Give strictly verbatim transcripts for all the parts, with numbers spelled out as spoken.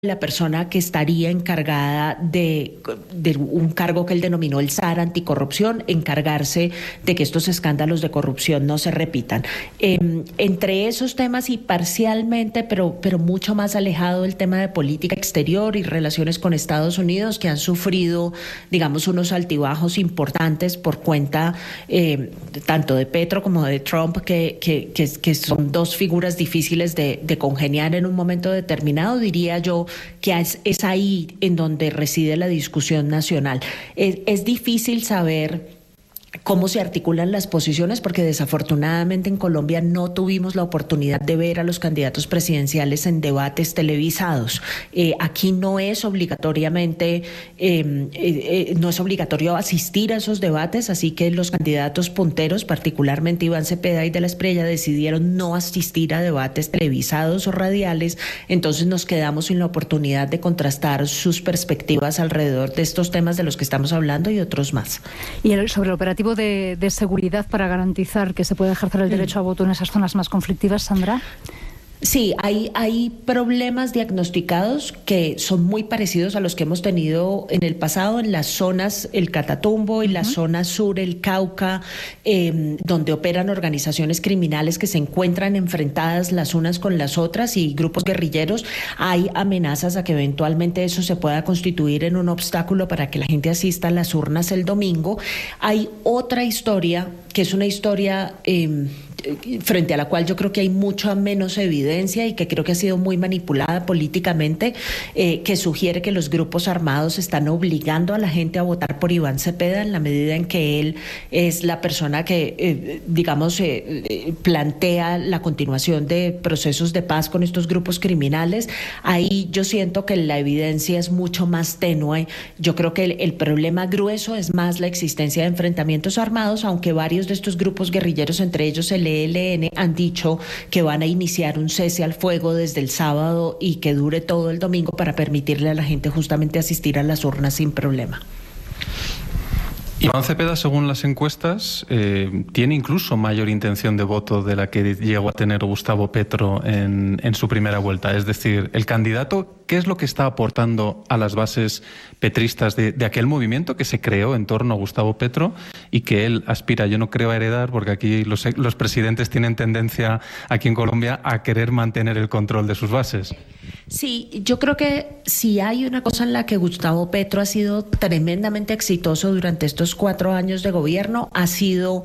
la persona que estaría encargada de, de un cargo que él denominó el S A R anticorrupción, encargarse de que estos escándalos de corrupción no se repitan. Eh, entre esos temas y parcialmente, pero, pero mucho más alejado del tema de política exterior y relaciones con Estados Unidos, que han sufrido, digamos, unos altibajos importantes por cuenta eh, tanto de Petro como de Trump, que, que, que, que son dos figuras difíciles de, de congeniar en un momento determinado, diría yo que es, es ahí en donde reside la discusión nacional. Es, es difícil saber cómo se articulan las posiciones, porque desafortunadamente en Colombia no tuvimos la oportunidad de ver a los candidatos presidenciales en debates televisados. Eh, aquí no es obligatoriamente, eh, eh, no es obligatorio asistir a esos debates, así que los candidatos punteros, particularmente Iván Cepeda y de la Espriella, decidieron no asistir a debates televisados o radiales. Entonces nos quedamos sin la oportunidad de contrastar sus perspectivas alrededor de estos temas de los que estamos hablando y otros más. Y el, sobre el operativo De, de seguridad para garantizar que se pueda ejercer el derecho a voto en esas zonas más conflictivas, Sandra. Sí, hay, hay problemas diagnosticados que son muy parecidos a los que hemos tenido en el pasado en las zonas, el Catatumbo y uh-huh. la zona sur, el Cauca, eh, donde operan organizaciones criminales que se encuentran enfrentadas las unas con las otras y grupos guerrilleros. Hay amenazas a que eventualmente eso se pueda constituir en un obstáculo para que la gente asista a las urnas el domingo. Hay otra historia que es una historia eh, frente a la cual yo creo que hay mucha menos evidencia y que creo que ha sido muy manipulada políticamente, eh, que sugiere que los grupos armados están obligando a la gente a votar por Iván Cepeda en la medida en que él es la persona que, eh, digamos, eh, eh, plantea la continuación de procesos de paz con estos grupos criminales. Ahí yo siento que la evidencia es mucho más tenue. Yo creo que el, el problema grueso es más la existencia de enfrentamientos armados, aunque varios de estos grupos guerrilleros, entre ellos el E L N, han dicho que van a iniciar un cese al fuego desde el sábado y que dure todo el domingo para permitirle a la gente justamente asistir a las urnas sin problema. Iván Cepeda, según las encuestas, eh, tiene incluso mayor intención de voto de la que llegó a tener Gustavo Petro en, en su primera vuelta. Es decir, el candidato, ¿qué es lo que está aportando a las bases petristas de, de aquel movimiento que se creó en torno a Gustavo Petro y que él aspira, yo no creo, a heredar, porque aquí los, los presidentes tienen tendencia aquí en Colombia a querer mantener el control de sus bases? Sí, yo creo que si hay una cosa en la que Gustavo Petro ha sido tremendamente exitoso durante estos cuatro años de gobierno, ha sido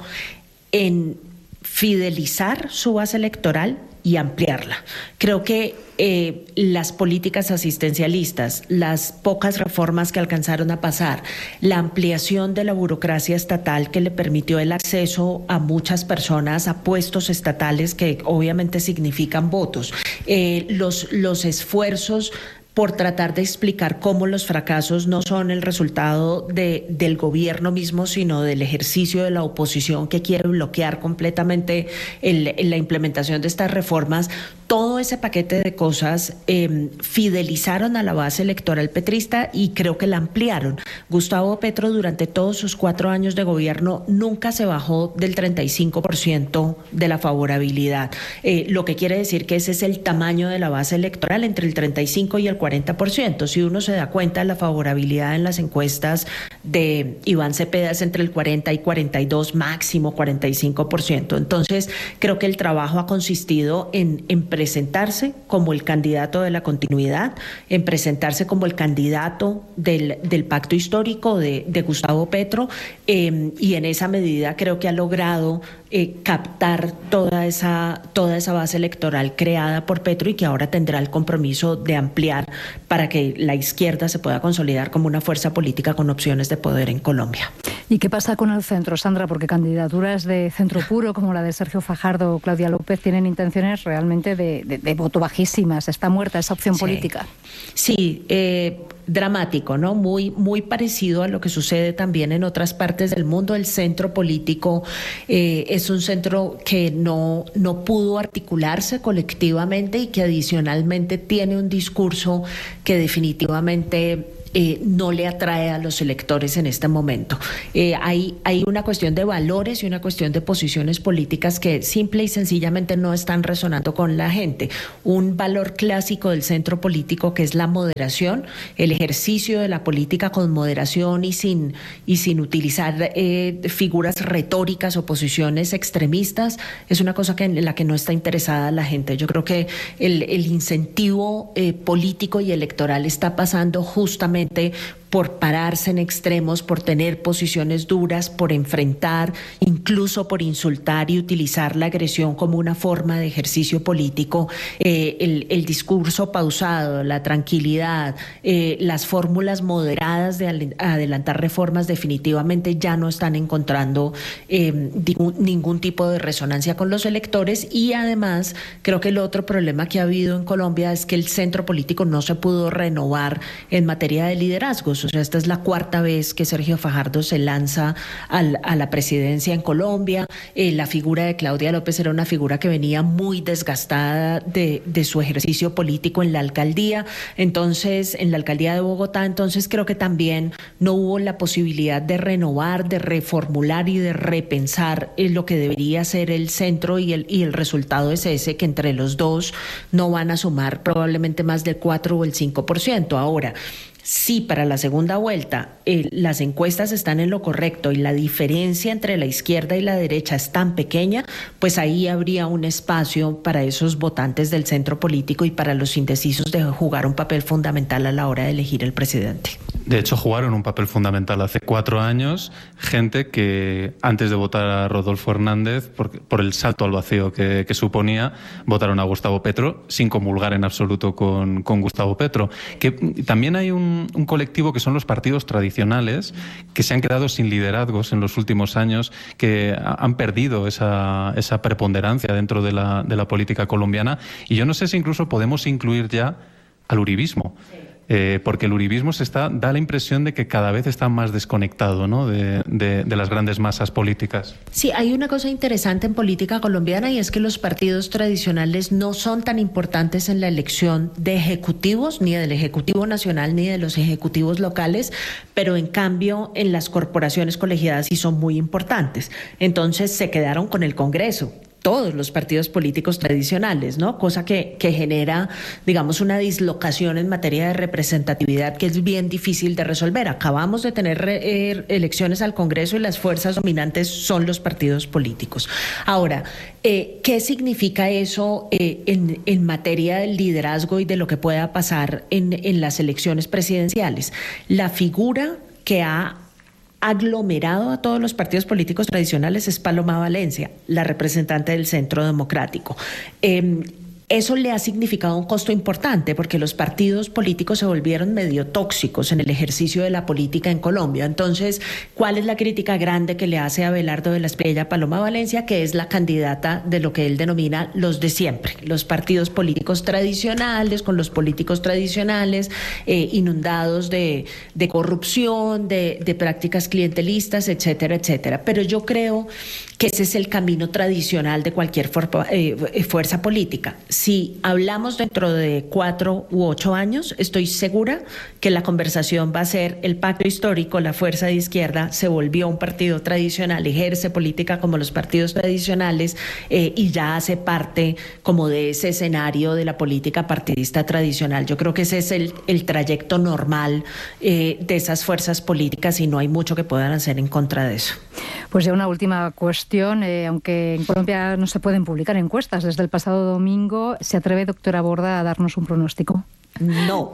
en fidelizar su base electoral y ampliarla. Creo que eh, las políticas asistencialistas, las pocas reformas que alcanzaron a pasar, la ampliación de la burocracia estatal que le permitió el acceso a muchas personas a puestos estatales que obviamente significan votos, eh, los, los esfuerzos por tratar de explicar cómo los fracasos no son el resultado de, del gobierno mismo, sino del ejercicio de la oposición que quiere bloquear completamente el, la implementación de estas reformas. Todo ese paquete de cosas eh, fidelizaron a la base electoral petrista y creo que la ampliaron. Gustavo Petro durante todos sus cuatro años de gobierno nunca se bajó del treinta y cinco por ciento de la favorabilidad, eh, lo que quiere decir que ese es el tamaño de la base electoral, entre el treinta y cinco y el cuarenta por ciento. Si uno se da cuenta, la favorabilidad en las encuestas de Iván Cepeda es entre el cuarenta y cuarenta y dos, máximo cuarenta y cinco por ciento. Entonces, creo que el trabajo ha consistido en, en presentarse como el candidato de la continuidad, en presentarse como el candidato del, del pacto histórico de, de Gustavo Petro, eh, y en esa medida creo que ha logrado eh, captar toda esa, toda esa base electoral creada por Petro y que ahora tendrá el compromiso de ampliar para que la izquierda se pueda consolidar como una fuerza política con opciones de poder en Colombia. ¿Y qué pasa con el centro, Sandra? Porque candidaturas de centro puro como la de Sergio Fajardo o Claudia López tienen intenciones realmente de, de, de voto bajísimas. ¿Está muerta esa opción sí. política? Sí, eh, dramático, ¿no? Muy, muy parecido a lo que sucede también en otras partes del mundo. El centro político eh, es un centro que no, no pudo articularse colectivamente y que adicionalmente tiene un discurso que definitivamente eh, no le atrae a los electores en este momento. Eh, hay, hay una cuestión de valores y una cuestión de posiciones políticas que simple y sencillamente no están resonando con la gente. Un valor clásico del centro político que es la moderación, el ejercicio de la política con moderación y sin, y sin utilizar eh, figuras retóricas o posiciones extremistas, es una cosa que, en la que no está interesada la gente. Yo creo que el, el incentivo eh, político y electoral está pasando justamente por pararse en extremos, por tener posiciones duras, por enfrentar, incluso por insultar y utilizar la agresión como una forma de ejercicio político. Eh, el, el discurso pausado, la tranquilidad, eh, las fórmulas moderadas de adelantar reformas definitivamente ya no están encontrando eh, ningún tipo de resonancia con los electores, y además creo que el otro problema que ha habido en Colombia es que el centro político no se pudo renovar en materia de liderazgos. O sea, esta es la cuarta vez que Sergio Fajardo se lanza al, a la presidencia en Colombia. Eh, la figura de Claudia López era una figura que venía muy desgastada de, de su ejercicio político en la alcaldía, entonces, en la alcaldía de Bogotá. Entonces creo que también no hubo la posibilidad de renovar, de reformular y de repensar eh, lo que debería ser el centro, y el, y el resultado es ese, que entre los dos no van a sumar probablemente más del cuatro o el cinco por ciento. Ahora, si para la segunda vuelta eh, las encuestas están en lo correcto y la diferencia entre la izquierda y la derecha es tan pequeña, pues ahí habría un espacio para esos votantes del centro político y para los indecisos de jugar un papel fundamental a la hora de elegir el presidente. De hecho, jugaron un papel fundamental hace cuatro años, gente que antes de votar a Rodolfo Hernández, por, por el salto al vacío que, que suponía, votaron a Gustavo Petro sin comulgar en absoluto con, con Gustavo Petro. Que también hay un, un colectivo que son los partidos tradicionales, que se han quedado sin liderazgos en los últimos años, que han perdido esa, esa preponderancia dentro de la, de la política colombiana. Y yo no sé si incluso podemos incluir ya al uribismo. Sí. Eh, porque el uribismo se está, da la impresión de que cada vez está más desconectado, ¿no?, de, de, de las grandes masas políticas. Sí, hay una cosa interesante en política colombiana, y es que los partidos tradicionales no son tan importantes en la elección de ejecutivos, ni del Ejecutivo Nacional ni de los ejecutivos locales, pero en cambio en las corporaciones colegiadas sí son muy importantes. Entonces se quedaron con el Congreso todos los partidos políticos tradicionales, ¿no? Cosa que, que genera, digamos, una dislocación en materia de representatividad que es bien difícil de resolver. Acabamos de tener eh, elecciones al Congreso y las fuerzas dominantes son los partidos políticos. Ahora, eh, ¿qué significa eso eh, en, en materia del liderazgo y de lo que pueda pasar en, en las elecciones presidenciales? La figura que ha aglomerado a todos los partidos políticos tradicionales es Paloma Valencia, la representante del Centro Democrático. Eh, Eso le ha significado un costo importante, porque los partidos políticos se volvieron medio tóxicos en el ejercicio de la política en Colombia. Entonces, ¿cuál es la crítica grande que le hace a Abelardo de la Espriella a Paloma Valencia? Que es la candidata de lo que él denomina los de siempre, los partidos políticos tradicionales, con los políticos tradicionales eh, inundados de, de corrupción, de, de prácticas clientelistas, etcétera, etcétera. Pero yo creo que ese es el camino tradicional de cualquier for, eh, fuerza política. Si hablamos dentro de cuatro u ocho años, estoy segura que la conversación va a ser: el pacto histórico, la fuerza de izquierda se volvió un partido tradicional, ejerce política como los partidos tradicionales eh, y ya hace parte como de ese escenario de la política partidista tradicional. Yo creo que ese es el, el trayecto normal eh, de esas fuerzas políticas, y no hay mucho que puedan hacer en contra de eso. Pues ya una última cuestión, eh, aunque en Colombia no se pueden publicar encuestas desde el pasado domingo, ¿se atreve, doctora Borda, a darnos un pronóstico? No,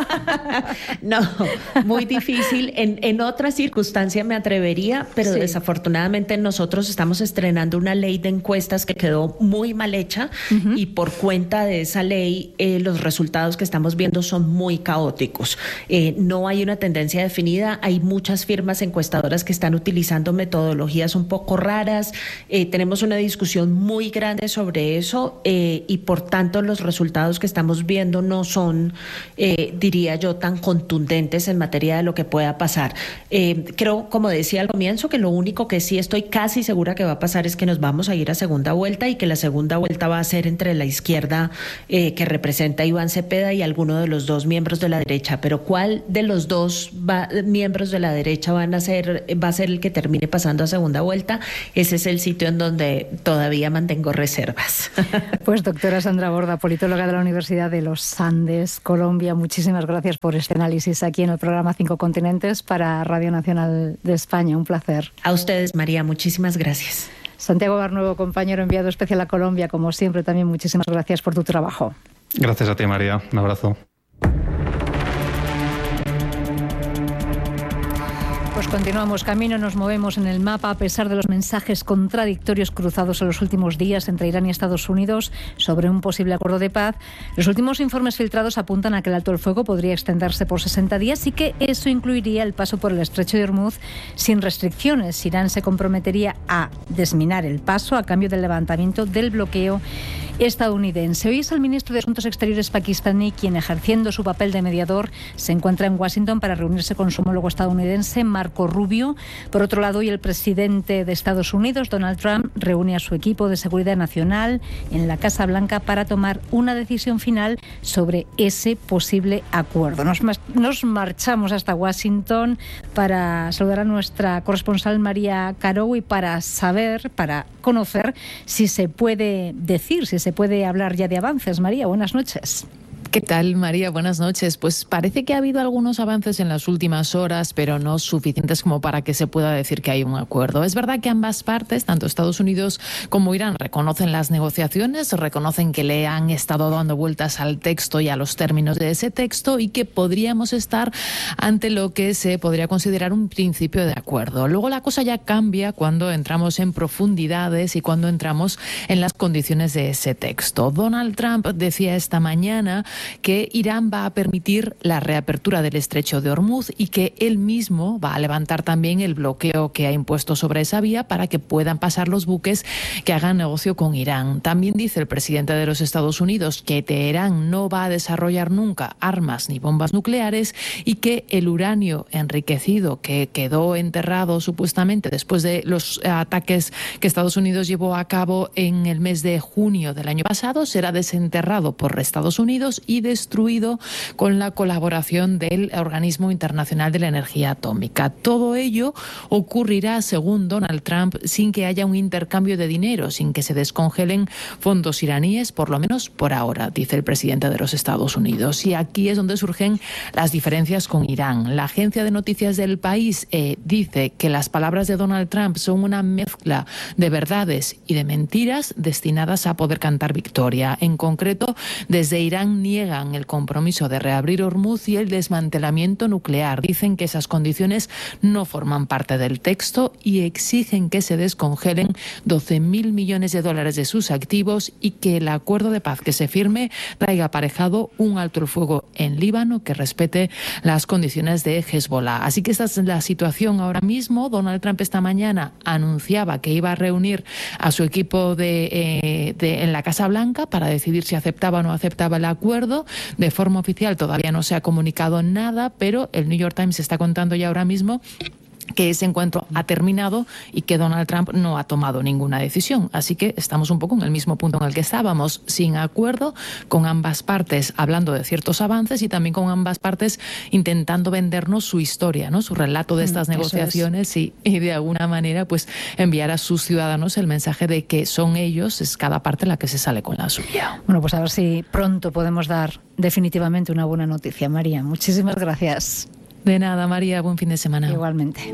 no, muy difícil. En, en otra circunstancia me atrevería, pero sí. Desafortunadamente nosotros estamos estrenando una ley de encuestas que quedó muy mal hecha uh-huh. y por cuenta de esa ley eh, los resultados que estamos viendo son muy caóticos. Eh, no hay una tendencia definida, hay muchas firmas encuestadoras que están utilizando metodologías un poco raras. Eh, tenemos una discusión muy grande sobre eso eh, y por tanto los resultados que estamos viendo no son son, eh, diría yo, tan contundentes en materia de lo que pueda pasar. Eh, creo, como decía al comienzo, que lo único que sí estoy casi segura que va a pasar es que nos vamos a ir a segunda vuelta y que la segunda vuelta va a ser entre la izquierda eh, que representa a Iván Cepeda y alguno de los dos miembros de la derecha. Pero ¿cuál de los dos va, miembros de la derecha van a ser, va a ser el que termine pasando a segunda vuelta? Ese es el sitio en donde todavía mantengo reservas. Pues doctora Sandra Borda, politóloga de la Universidad de los Andes, Colombia, muchísimas gracias por este análisis aquí en el programa Cinco Continentes para Radio Nacional de España. Un placer. A ustedes, María, muchísimas gracias. Santiago Barnuevo, compañero enviado especial a Colombia, como siempre, también muchísimas gracias por tu trabajo. Gracias a ti, María. Un abrazo. Pues continuamos camino, nos movemos en el mapa a pesar de los mensajes contradictorios cruzados en los últimos días entre Irán y Estados Unidos sobre un posible acuerdo de paz. Los últimos informes filtrados apuntan a que el alto el fuego podría extenderse por sesenta días y que eso incluiría el paso por el estrecho de Hormuz sin restricciones. Irán se comprometería a desminar el paso a cambio del levantamiento del bloqueo estadounidense. Hoy es el ministro de Asuntos Exteriores pakistaní quien, ejerciendo su papel de mediador, se encuentra en Washington para reunirse con su homólogo estadounidense, Marco Rubio. Por otro lado, hoy el presidente de Estados Unidos, Donald Trump, reúne a su equipo de seguridad nacional en la Casa Blanca para tomar una decisión final sobre ese posible acuerdo. Nos, nos marchamos hasta Washington para saludar a nuestra corresponsal María Caro y para saber, para conocer si se puede decir, si se puede hablar ya de avances. María, buenas noches. ¿Qué tal, María? Buenas noches. Pues parece que ha habido algunos avances en las últimas horas, pero no suficientes como para que se pueda decir que hay un acuerdo. Es verdad que ambas partes, tanto Estados Unidos como Irán, reconocen las negociaciones, reconocen que le han estado dando vueltas al texto y a los términos de ese texto y que podríamos estar ante lo que se podría considerar un principio de acuerdo. Luego la cosa ya cambia cuando entramos en profundidades y cuando entramos en las condiciones de ese texto. Donald Trump decía esta mañana que Irán va a permitir la reapertura del estrecho de Hormuz y que él mismo va a levantar también el bloqueo que ha impuesto sobre esa vía para que puedan pasar los buques que hagan negocio con Irán. También dice el presidente de los Estados Unidos que Teherán no va a desarrollar nunca armas ni bombas nucleares y que el uranio enriquecido que quedó enterrado supuestamente después de los ataques que Estados Unidos llevó a cabo en el mes de junio del año pasado será desenterrado por Estados Unidos y destruido con la colaboración del Organismo Internacional de la Energía Atómica. Todo ello ocurrirá, según Donald Trump, sin que haya un intercambio de dinero, sin que se descongelen fondos iraníes, por lo menos por ahora, dice el presidente de los Estados Unidos. Y aquí es donde surgen las diferencias con Irán. La agencia de noticias del país eh, dice que las palabras de Donald Trump son una mezcla de verdades y de mentiras destinadas a poder cantar victoria. En concreto, desde Irán niegan el compromiso de reabrir Hormuz y el desmantelamiento nuclear. Dicen que esas condiciones no forman parte del texto y exigen que se descongelen doce mil millones de dólares de sus activos y que el acuerdo de paz que se firme traiga aparejado un alto el fuego en Líbano que respete las condiciones de Hezbollah. Así que esta es la situación ahora mismo. Donald Trump esta mañana anunciaba que iba a reunir a su equipo de, eh, de, en la Casa Blanca para decidir si aceptaba o no aceptaba el acuerdo. De forma oficial todavía no se ha comunicado nada, pero el New York Times está contando ya ahora mismo que ese encuentro ha terminado y que Donald Trump no ha tomado ninguna decisión. Así que estamos un poco en el mismo punto en el que estábamos, sin acuerdo, con ambas partes hablando de ciertos avances y también con ambas partes intentando vendernos su historia, ¿no? Su relato de estas mm, negociaciones y, y de alguna manera pues enviar a sus ciudadanos el mensaje de que son ellos, es cada parte la que se sale con la suya. Bueno, pues a ver si pronto podemos dar definitivamente una buena noticia. María, muchísimas gracias. De nada, María, buen fin de semana. Igualmente.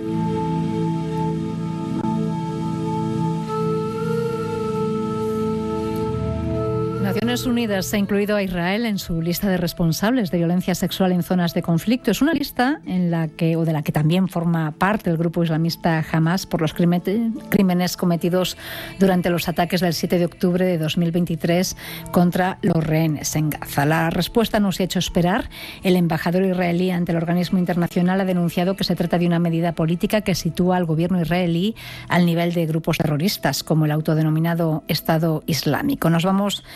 Naciones Unidas ha incluido a Israel en su lista de responsables de violencia sexual en zonas de conflicto. Es una lista en la que, o de la que también forma parte el grupo islamista Hamas por los crímenes cometidos durante los ataques del siete de octubre de dos mil veintitrés contra los rehenes en Gaza. La respuesta no se ha hecho esperar. El embajador israelí ante el organismo internacional ha denunciado que se trata de una medida política que sitúa al gobierno israelí al nivel de grupos terroristas, como el autodenominado Estado Islámico. Nos vamos con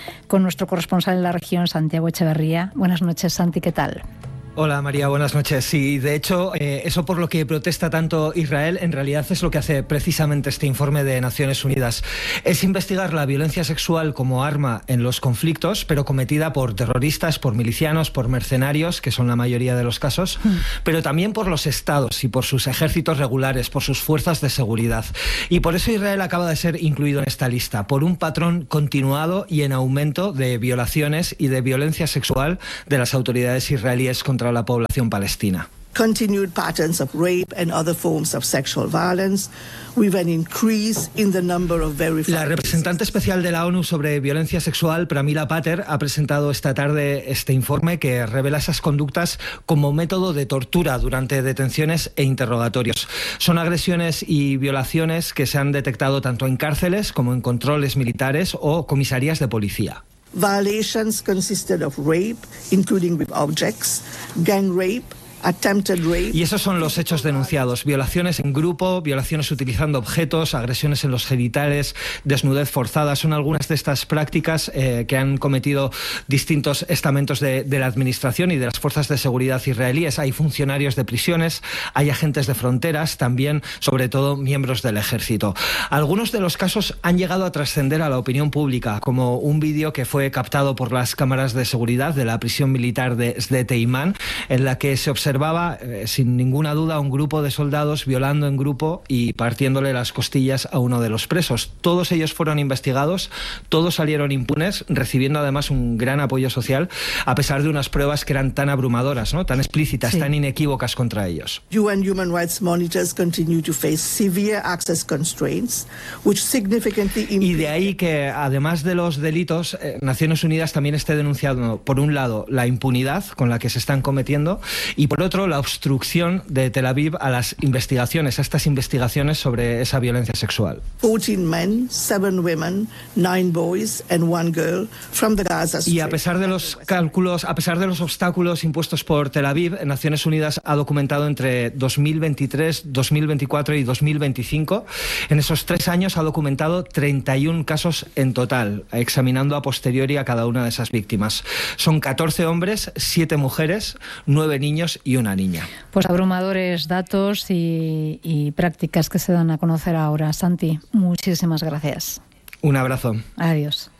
nuestro corresponsal en la región, Santiago Echeverría. Buenas noches, Santi, ¿qué tal? Hola María, buenas noches. Sí, de hecho, eh, eso por lo que protesta tanto Israel, en realidad es lo que hace precisamente este informe de Naciones Unidas. Es investigar la violencia sexual como arma en los conflictos, pero cometida por terroristas, por milicianos, por mercenarios, que son la mayoría de los casos, mm. pero también por los estados y por sus ejércitos regulares, por sus fuerzas de seguridad. Y por eso Israel acaba de ser incluido en esta lista, por un patrón continuado y en aumento de violaciones y de violencia sexual de las autoridades israelíes contra la población palestina. Continued patterns of rape and other forms of sexual violence. We've an increase in the number of verified. La representante especial de la ONU sobre violencia sexual, Pramila Pater, ha presentado esta tarde este informe que revela esas conductas como método de tortura durante detenciones e interrogatorios. Son agresiones y violaciones que se han detectado tanto en cárceles como en controles militares o comisarías de policía. Violations consisted of rape, including with objects, gang rape, attempted rape. Y esos son los hechos denunciados: violaciones en grupo, violaciones utilizando objetos, agresiones en los genitales, desnudez forzada. Son algunas de estas prácticas eh, que han cometido distintos estamentos de, de la administración y de las fuerzas de seguridad israelíes. Hay funcionarios de prisiones, hay agentes de fronteras, también, sobre todo, miembros del ejército. Algunos de los casos han llegado a trascender a la opinión pública, como un vídeo que fue captado por las cámaras de seguridad de la prisión militar de Sde Teiman, en la que se observa observaba eh, sin ninguna duda un grupo de soldados violando en grupo y partiéndole las costillas a uno de los presos. Todos ellos fueron investigados, todos salieron impunes, recibiendo además un gran apoyo social, a pesar de unas pruebas que eran tan abrumadoras, ¿no? Tan explícitas, sí. tan inequívocas contra ellos. U N human rights monitors continue to face severe access constraints, which significantly imp- y de ahí que, además de los delitos, eh, Naciones Unidas también esté denunciando, por un lado, la impunidad con la que se están cometiendo y, por otro, la obstrucción de Tel Aviv a las investigaciones, a estas investigaciones sobre esa violencia sexual. fourteen men, seven women, nine boys and one girl from the Gaza Strip. Y a pesar de los cálculos, a pesar de los obstáculos impuestos por Tel Aviv, Naciones Unidas ha documentado entre dos mil veintitrés, dos mil veinticuatro y dos mil veinticinco, en esos tres años ha documentado treinta y uno casos en total, examinando a posteriori a cada una de esas víctimas. Son catorce hombres, siete mujeres, nueve niños y una niña. Pues abrumadores datos y, y prácticas que se dan a conocer ahora. Santi, muchísimas gracias. Un abrazo. Adiós.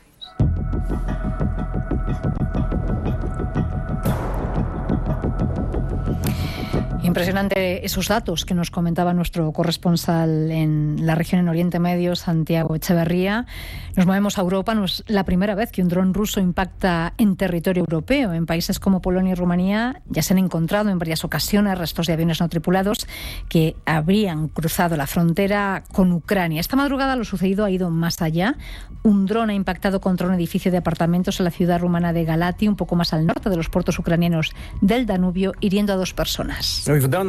Impresionante esos datos que nos comentaba nuestro corresponsal en la región en Oriente Medio, Santiago Echeverría. Nos movemos a Europa. No es la primera vez que un dron ruso impacta en territorio europeo. En países como Polonia y Rumanía ya se han encontrado en varias ocasiones restos de aviones no tripulados que habrían cruzado la frontera con Ucrania. Esta madrugada lo sucedido ha ido más allá. Un dron ha impactado contra un edificio de apartamentos en la ciudad rumana de Galati, un poco más al norte de los puertos ucranianos del Danubio, hiriendo a dos personas.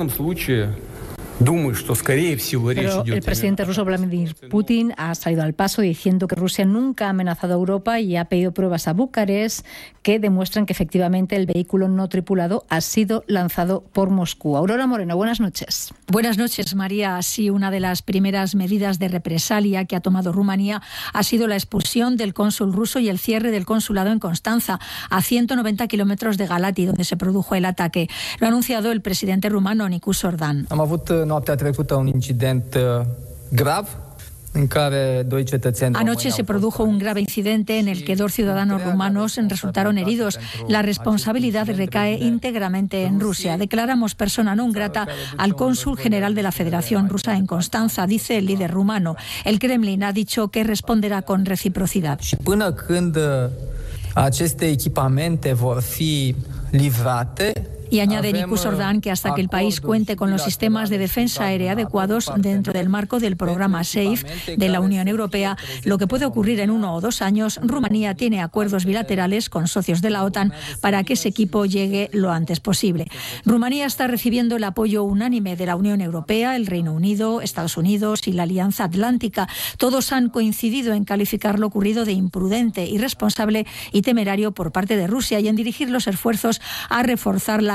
Pero el presidente ruso Vladimir Putin ha salido al paso diciendo que Rusia nunca ha amenazado a Europa y ha pedido pruebas a Bucarest que demuestran que efectivamente el vehículo no tripulado ha sido lanzado por Moscú. Aurora Moreno, buenas noches. Buenas noches, María. Sí, una de las primeras medidas de represalia que ha tomado Rumanía ha sido la expulsión del cónsul ruso y el cierre del consulado en Constanza, a ciento noventa kilómetros de Galati, donde se produjo el ataque. Lo ha anunciado el presidente rumano, Nicu Sordan. Noaptea trecută un incident grav în care doi cetățeni români. Anoche se produjo un grave incidente en el que dos ciudadanos rumanos resultaron heridos. La responsabilidad recae íntegramente en Rusia. Declaramos persona non grata al cónsul general de la Federación Rusa en Constanza, dice el líder rumano. El Kremlin ha dicho que responderá con reciprocidad. Și până când aceste echipamente vor fi livrate. Y añade Nicu Sordan que hasta que el país cuente con los sistemas de defensa aérea adecuados dentro del marco del programa SAFE de la Unión Europea, lo que puede ocurrir en uno o dos años, Rumanía tiene acuerdos bilaterales con socios de la OTAN para que ese equipo llegue lo antes posible. Rumanía está recibiendo el apoyo unánime de la Unión Europea, el Reino Unido, Estados Unidos y la Alianza Atlántica. Todos han coincidido en calificar lo ocurrido de imprudente, irresponsable y temerario por parte de Rusia y en dirigir los esfuerzos a reforzar la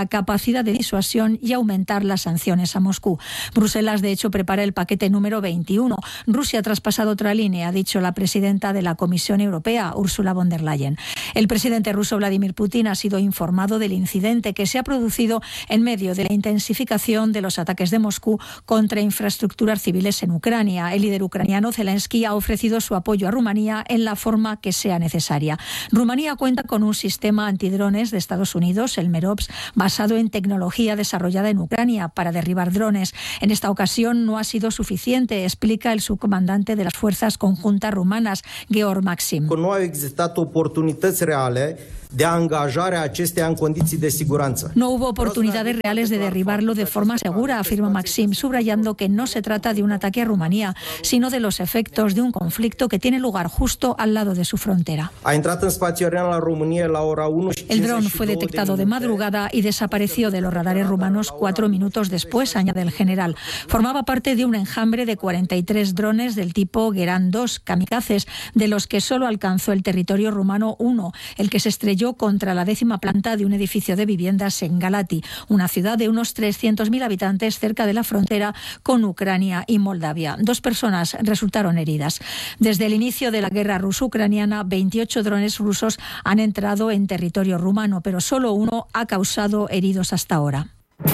capacidad de disuasión y aumentar las sanciones a Moscú. Bruselas, de hecho, prepara el paquete número veintiuno. Rusia ha traspasado otra línea, ha dicho la presidenta de la Comisión Europea, Ursula von der Leyen. El presidente ruso Vladimir Putin ha sido informado del incidente que se ha producido en medio de la intensificación de los ataques de Moscú contra infraestructuras civiles en Ucrania. El líder ucraniano Zelensky ha ofrecido su apoyo a Rumanía en la forma que sea necesaria. Rumanía cuenta con un sistema antidrones de Estados Unidos, el MEROPS, basado en tecnología desarrollada en Ucrania para derribar drones. En esta ocasión no ha sido suficiente, explica el subcomandante de las Fuerzas Conjuntas Rumanas, Georg Maxim. No au existat oportunități reale de angajare a acesteia în condiții de siguranță. No hubo oportunidades reales de derribarlo de forma segura, afirma Maxim, subrayando que no se trata de un ataque a Rumanía, sino de los efectos de un conflicto que tiene lugar justo al lado de su frontera. A intrat în spațiul aerian la România la ora unu și El dron fue detectado de madrugada y desapareció de los radares rumanos cuatro minutos después, añade el general. Formaba parte de un enjambre de cuarenta y tres drones del tipo Geran dos, kamikazes, de los que solo alcanzó el territorio rumano uno, el que se estrelló contra la décima planta de un edificio de viviendas en Galati, una ciudad de unos trescientos mil habitantes cerca de la frontera con Ucrania y Moldavia. Dos personas resultaron heridas. Desde el inicio de la guerra ruso-ucraniana, veintiocho drones rusos han entrado en territorio rumano, pero solo uno ha causado heridos hasta ahora.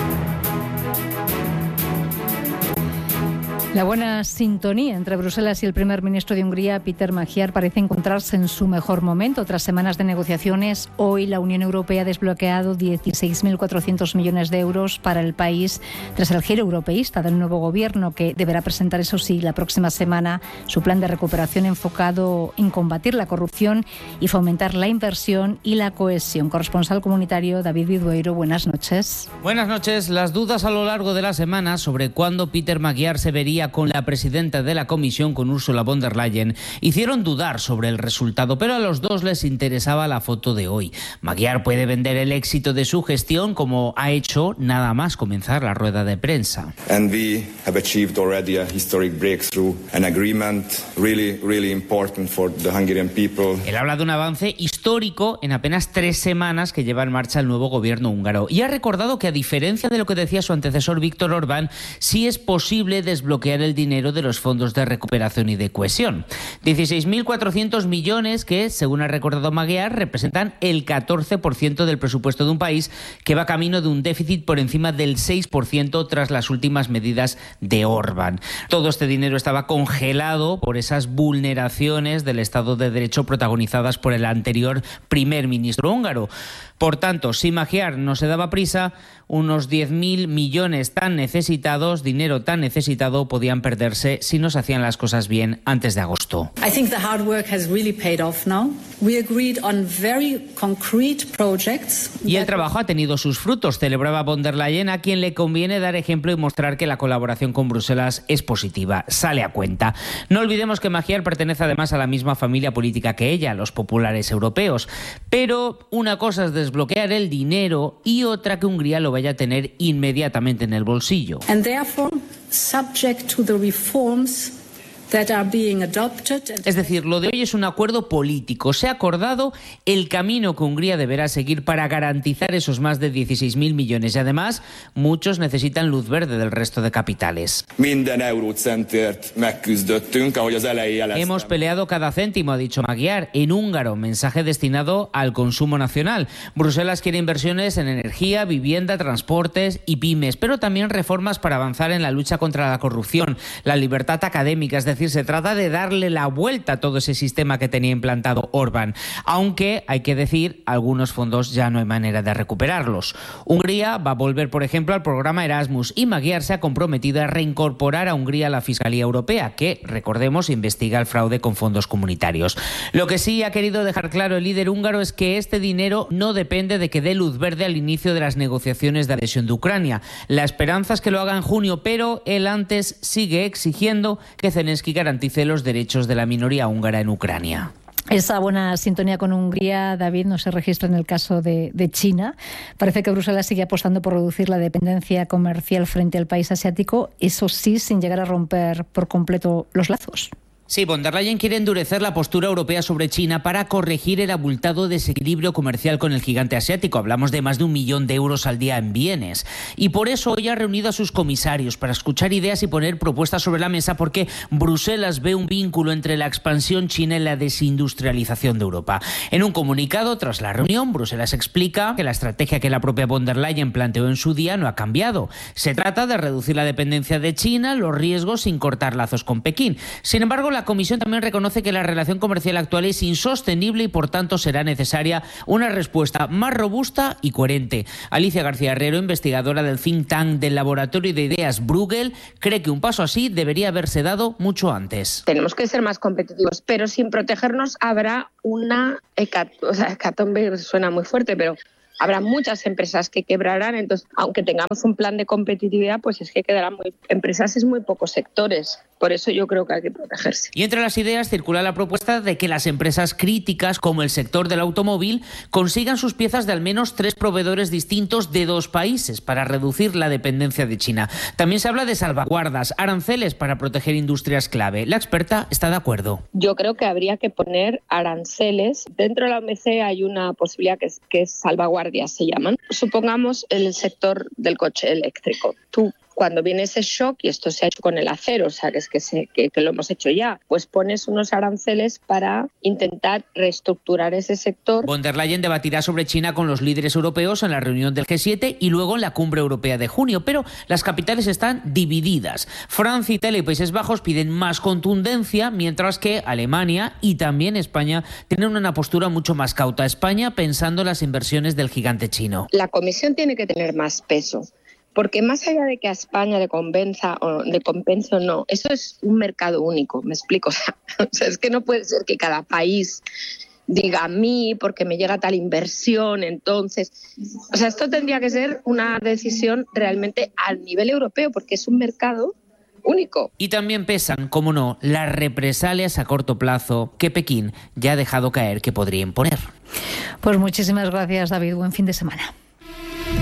La buena sintonía entre Bruselas y el primer ministro de Hungría, Péter Magyar, parece encontrarse en su mejor momento. Tras semanas de negociaciones, hoy la Unión Europea ha desbloqueado dieciséis mil cuatrocientos millones de euros para el país tras el giro europeísta del nuevo gobierno, que deberá presentar, eso sí, la próxima semana su plan de recuperación enfocado en combatir la corrupción y fomentar la inversión y la cohesión. Corresponsal comunitario David Vidueiro, buenas noches. Buenas noches. Las dudas a lo largo de la semana sobre cuándo Péter Magyar se vería con la presidenta de la Comisión, con Ursula von der Leyen, hicieron dudar sobre el resultado, pero a los dos les interesaba la foto de hoy. Magyar puede vender el éxito de su gestión como ha hecho nada más comenzar la rueda de prensa. And we have achieved already a historic breakthrough, an agreement really, really important for the Hungarian people. Él habla de un avance histórico en apenas tres semanas que lleva en marcha el nuevo gobierno húngaro y ha recordado que, a diferencia de lo que decía su antecesor Viktor Orbán, sí es posible desbloquear el dinero de los fondos de recuperación y de cohesión. dieciséis mil cuatrocientos millones que, según ha recordado Magyar, representan el catorce por ciento del presupuesto de un país que va camino de un déficit por encima del seis por ciento tras las últimas medidas de Orbán. Todo este dinero estaba congelado por esas vulneraciones del Estado de Derecho protagonizadas por el anterior primer ministro húngaro. Por tanto, si Magyar no se daba prisa, unos diez mil millones tan necesitados, dinero tan necesitado, podían perderse si no se hacían las cosas bien antes de agosto. I think the hard work has really paid off now. We agreed on very concrete projects. Y el trabajo ha tenido sus frutos, celebraba von der Leyen, a quien le conviene dar ejemplo y mostrar que la colaboración con Bruselas es positiva, sale a cuenta. No olvidemos que Magyar pertenece además a la misma familia política que ella, los populares europeos. Pero una cosa es desbloquear el dinero y otra que Hungría lo vaya a tener inmediatamente en el bolsillo. And therefore, subject to the reforms that are being adopted. Es decir, lo de hoy es un acuerdo político. Se ha acordado el camino que Hungría deberá seguir para garantizar esos más de dieciséis mil millones y además muchos necesitan luz verde del resto de capitales. Hemos peleado cada céntimo, ha dicho Magyar, en húngaro, mensaje destinado al consumo nacional. Bruselas quiere inversiones en energía, vivienda, transportes y pymes, pero también reformas para avanzar en la lucha contra la corrupción, la libertad académica, es decir, se trata de darle la vuelta a todo ese sistema que tenía implantado Orbán, aunque hay que decir, algunos fondos ya no hay manera de recuperarlos. Hungría va a volver, por ejemplo, al programa Erasmus y Magyar se ha comprometido a reincorporar a Hungría a la Fiscalía Europea, que, recordemos, investiga el fraude con fondos comunitarios. Lo que sí ha querido dejar claro el líder húngaro es que este dinero no depende de que dé luz verde al inicio de las negociaciones de adhesión de Ucrania. La esperanza es que lo haga en junio, pero él antes sigue exigiendo que Zelensky garantice los derechos de la minoría húngara en Ucrania. Esa buena sintonía con Hungría, David, no se registra en el caso de, de China. Parece que Bruselas sigue apostando por reducir la dependencia comercial frente al país asiático, eso sí, sin llegar a romper por completo los lazos. Sí, von der Leyen quiere endurecer la postura europea sobre China para corregir el abultado desequilibrio comercial con el gigante asiático. Hablamos de más de un millón de euros al día en bienes. Y por eso hoy ha reunido a sus comisarios para escuchar ideas y poner propuestas sobre la mesa, porque Bruselas ve un vínculo entre la expansión china y la desindustrialización de Europa. En un comunicado tras la reunión, Bruselas explica que la estrategia que la propia von der Leyen planteó en su día no ha cambiado. Se trata de reducir la dependencia de China, los riesgos sin cortar lazos con Pekín. Sin embargo, la Comisión también reconoce que la relación comercial actual es insostenible y por tanto será necesaria una respuesta más robusta y coherente. Alicia García Herrero, investigadora del think tank del laboratorio de ideas Bruegel, cree que un paso así debería haberse dado mucho antes. Tenemos que ser más competitivos, pero sin protegernos habrá una hecatombe, o sea, hecatombe suena muy fuerte, pero habrá muchas empresas que quebrarán. Entonces, aunque tengamos un plan de competitividad, pues es que quedarán muy empresas en muy pocos sectores. Por eso yo creo que hay que protegerse. Y entre las ideas circula la propuesta de que las empresas críticas, como el sector del automóvil, consigan sus piezas de al menos tres proveedores distintos de dos países para reducir la dependencia de China. También se habla de salvaguardas, aranceles para proteger industrias clave. La experta está de acuerdo. Yo creo que habría que poner aranceles. Dentro de la O M C hay una posibilidad que es, que es salvaguardias, se llaman. Supongamos el sector del coche eléctrico. Tú, cuando viene ese shock, y esto se ha hecho con el acero, o sea, que es que, se, que, que lo hemos hecho ya, pues pones unos aranceles para intentar reestructurar ese sector. Von der Leyen debatirá sobre China con los líderes europeos en la reunión del G siete y luego en la cumbre europea de junio, pero las capitales están divididas. Francia, Italia y Países Bajos piden más contundencia, mientras que Alemania y también España tienen una postura mucho más cauta. España pensando en las inversiones del gigante chino. La Comisión tiene que tener más peso. Porque más allá de que a España le convenza o le compense o no, eso es un mercado único, me explico. O sea, o sea, es que no puede ser que cada país diga a mí porque me llega tal inversión, entonces... O sea, esto tendría que ser una decisión realmente a nivel europeo, porque es un mercado único. Y también pesan, como no, las represalias a corto plazo que Pekín ya ha dejado caer que podría imponer. Pues muchísimas gracias, David. Buen fin de semana.